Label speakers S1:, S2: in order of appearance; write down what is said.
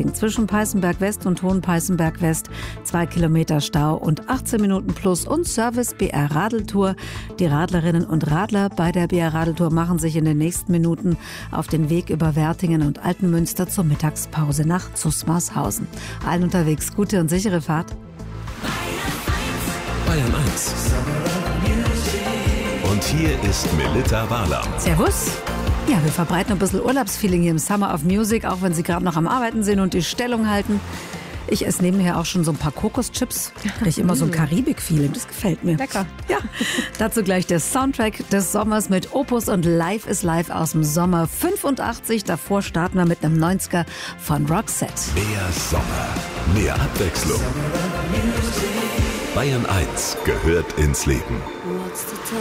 S1: Meeting zwischen Peißenberg West und Hohenpeißenberg West. 2 Kilometer Stau und 18 Minuten plus und Service BR Radeltour. Die Radlerinnen und Radler bei der BR Radeltour machen sich in den nächsten Minuten auf den Weg über Wertingen und Altenmünster zur Mittagspause nach Zusmarshausen. Allen unterwegs gute und sichere Fahrt.
S2: Bayern 1. Und hier ist Melitta Wahler.
S1: Servus. Ja, wir verbreiten ein bisschen Urlaubsfeeling hier im Summer of Music, auch wenn Sie gerade noch am Arbeiten sind und die Stellung halten. Ich esse nebenher auch schon so ein paar Kokoschips. Kriege immer so ein Karibik-Feeling, das gefällt mir.
S3: Lecker.
S1: Ja, dazu gleich der Soundtrack des Sommers mit Opus und Life is Life aus dem Sommer 85. Davor starten wir mit einem 90er von Roxette.
S2: Mehr Sommer, mehr Abwechslung. Bayern 1 gehört ins Leben.